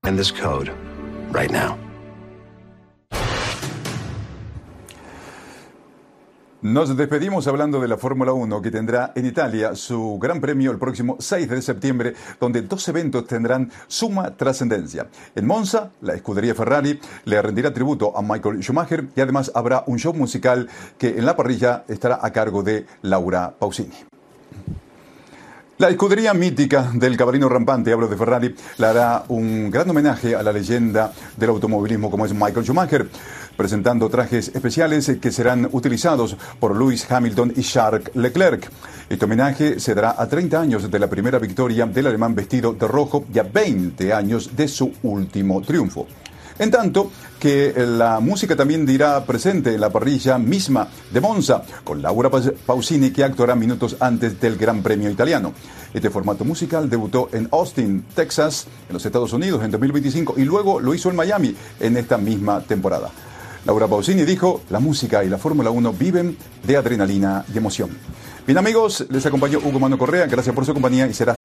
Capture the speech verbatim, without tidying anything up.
this code right now. Nos despedimos hablando de la Fórmula uno, que tendrá en Italia su Gran Premio el próximo seis de septiembre, donde dos eventos tendrán suma trascendencia. En Monza, la escudería Ferrari le rendirá tributo a Michael Schumacher y además habrá un show musical que en la parrilla estará a cargo de Laura Pausini. La escudería mítica del cabalino rampante, hablo de Ferrari, le hará un gran homenaje a la leyenda del automovilismo como es Michael Schumacher, presentando trajes especiales que serán utilizados por Lewis Hamilton y Charles Leclerc. Este homenaje se dará a treinta años de la primera victoria del alemán vestido de rojo y a veinte años de su último triunfo. En tanto que la música también dirá presente en la parrilla misma de Monza, con Laura Pausini, que actuará minutos antes del Gran Premio italiano. Este formato musical debutó en Austin, Texas, en los Estados Unidos, en dos mil veinticinco, y luego lo hizo en Miami en esta misma temporada. Laura Pausini dijo: la música y la Fórmula uno viven de adrenalina y emoción. Bien, amigos, les acompañó Hugo Mano Correa. Gracias por su compañía y será